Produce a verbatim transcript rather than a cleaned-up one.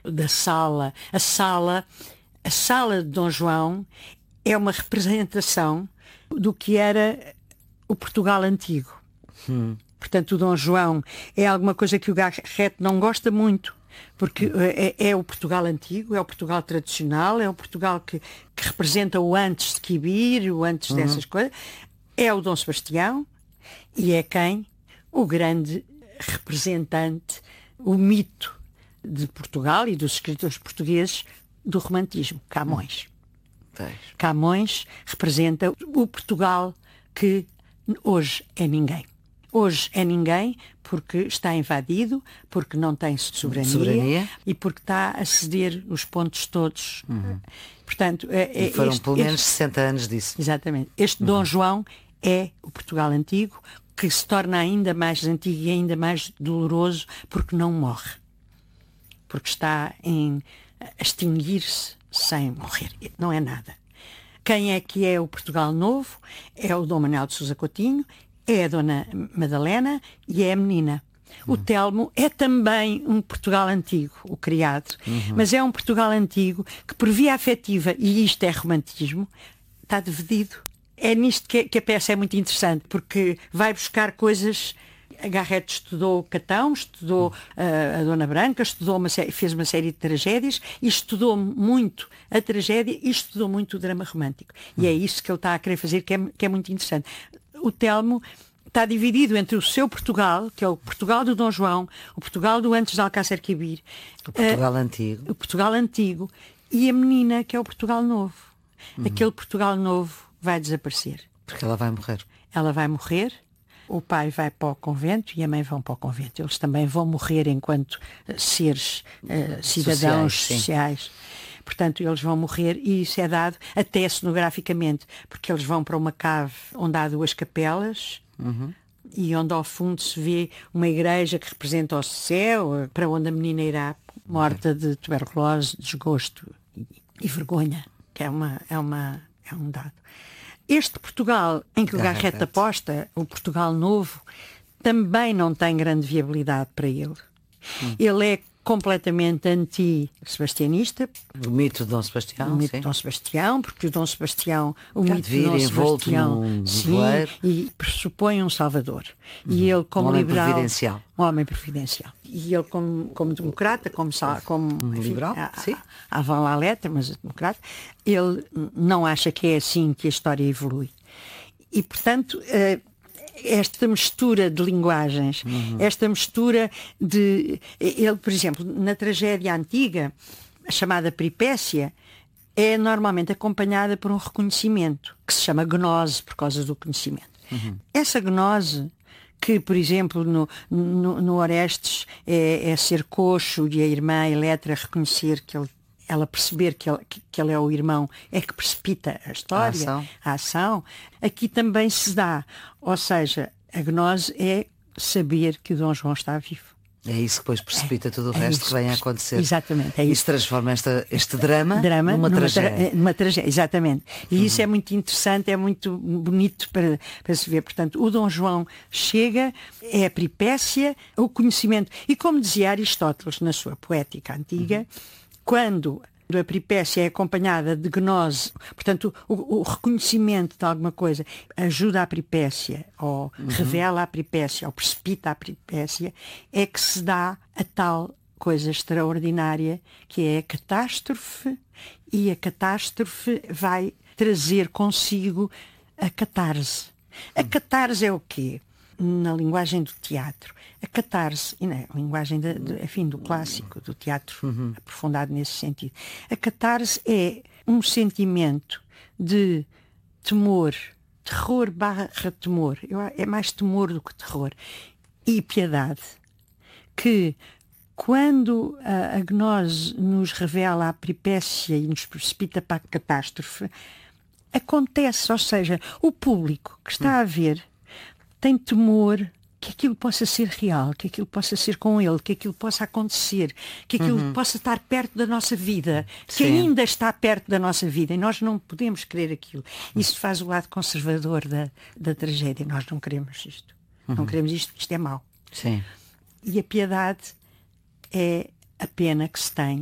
da sala. A sala, a sala de Dom João é uma representação do que era o Portugal antigo. Hum. Portanto, o Dom João é alguma coisa que o Garrett não gosta muito, porque é, é o Portugal antigo, é o Portugal tradicional, é o Portugal que, que representa o antes de Quibir, o antes uhum. dessas coisas. É o Dom Sebastião e é quem? O grande representante, o mito de Portugal e dos escritores portugueses do romantismo, Camões. Hum. Camões representa o Portugal que hoje é ninguém. Hoje é ninguém porque está invadido, porque não tem soberania, soberania. E porque está a ceder os pontos todos. Uhum. Portanto, é, e foram este, pelo menos este, sessenta anos disso. Exatamente. Este uhum. Dom João é o Portugal antigo, que se torna ainda mais antigo e ainda mais doloroso porque não morre. Porque está em extinguir-se sem morrer. Não é nada. Quem é que é o Portugal novo? É o Dom Manuel de Sousa Coutinho, é a Dona Madalena e é a menina. Uhum. O Telmo é também um Portugal antigo, o criado, uhum. mas é um Portugal antigo que, por via afetiva, e isto é romantismo, está dividido. É nisto que, que a peça é muito interessante, porque vai buscar coisas. A Garrett estudou Catão, estudou uh, a Dona Branca, estudou uma série, fez uma série de tragédias e estudou muito a tragédia e estudou muito o drama romântico. Uhum. E é isso que ele está a querer fazer, que é, que é muito interessante. O Telmo está dividido entre o seu Portugal, que é o Portugal do Dom João, o Portugal do antes de Alcácer Quibir, o Portugal uh, antigo, o Portugal antigo, e a menina, que é o Portugal novo. Uhum. Aquele Portugal novo vai desaparecer. Porque ela vai morrer. Ela vai morrer, o pai vai para o convento e a mãe vão para o convento. Eles também vão morrer enquanto uh, seres uh, cidadãos sociais. sociais. Portanto, eles vão morrer e isso é dado até cenograficamente, porque eles vão para uma cave onde há duas capelas uhum. e onde ao fundo se vê uma igreja que representa o céu, para onde a menina irá morta de tuberculose, desgosto e, e vergonha, que é, uma, é, uma, é um dado. Este Portugal em que o Garrett aposta, o Portugal novo, também não tem grande viabilidade para ele. Hum. Ele é completamente anti-sebastianista. O mito de Dom Sebastião. O mito sim. de Dom Sebastião, porque o Dom Sebastião, o Cá mito de Dom Sebastião, sim, e pressupõe um salvador. Uhum. E ele como um homem liberal, providencial. Um homem providencial. E ele como, como democrata, como, como um enfim, liberal, a, sim. A, a van la letra, mas democrata, ele não acha que é assim que a história evolui. E, portanto, uh, esta mistura de linguagens, uhum. esta mistura de... Ele, por exemplo, na tragédia antiga, a chamada peripécia, é normalmente acompanhada por um reconhecimento, que se chama gnose, por causa do conhecimento. Uhum. Essa gnose, que, por exemplo, no, no, no Orestes, é, é ser coxo e a irmã Eletra reconhecer que ele ela perceber que ele, que ele é o irmão, é que precipita a história, a ação. a ação, aqui também se dá. Ou seja, a gnose é saber que o Dom João está vivo. É isso que depois precipita é, tudo o é resto que vem a acontecer. Exatamente. É isso. isso transforma esta, este drama, drama numa, numa tragédia. Tra numa tragédia. Exatamente. E uhum. isso é muito interessante, é muito bonito para, para se ver. Portanto, o Dom João chega, é a peripécia, o conhecimento. E como dizia Aristóteles na sua poética antiga, uhum. quando a peripécia é acompanhada de gnose, portanto o, o reconhecimento de alguma coisa ajuda a peripécia, ou uhum. revela a peripécia, ou precipita a peripécia, é que se dá a tal coisa extraordinária que é a catástrofe, e a catástrofe vai trazer consigo a catarse. A catarse é o quê? Na linguagem do teatro, a catarse, e na linguagem de, de, enfim, do clássico, do teatro uhum. aprofundado nesse sentido, a catarse é um sentimento de temor, terror barra temor, eu, é mais temor do que terror, e piedade, que quando a, a gnose nos revela a peripécia e nos precipita para a catástrofe, acontece, ou seja, o público que está a ver tem temor que aquilo possa ser real, que aquilo possa ser com ele, que aquilo possa acontecer, que aquilo uhum. possa estar perto da nossa vida, que Sim. ainda está perto da nossa vida, e nós não podemos querer aquilo. Isso faz o lado conservador da, da tragédia. Nós não queremos isto. Uhum. Não queremos isto, isto é mau. Sim. E a piedade é a pena que se tem